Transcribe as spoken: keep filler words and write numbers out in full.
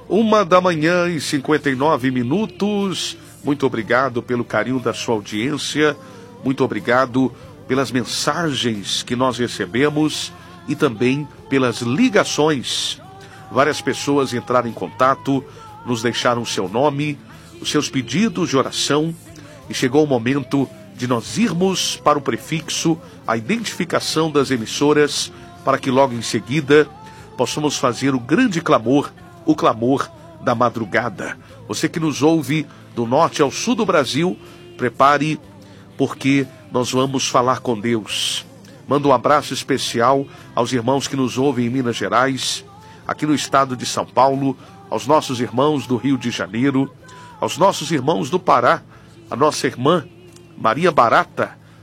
Uma da manhã e cinquenta e nove minutos. Muito obrigado pelo carinho da sua audiência. Muito obrigado pelas mensagens que nós recebemos e também pelas ligações. Várias pessoas entraram em contato, nos deixaram o seu nome, os seus pedidos de oração, e chegou o momento de nós irmos para o prefixo, a identificação das emissoras, para que logo em seguida possamos fazer o grande clamor, o clamor da madrugada. Você que nos ouve do norte ao sul do Brasil, prepare, porque nós vamos falar com Deus. Manda um abraço especial aos irmãos que nos ouvem em Minas Gerais, aqui no estado de São Paulo, aos nossos irmãos do Rio de Janeiro, aos nossos irmãos do Pará, a nossa irmã Maria Barata,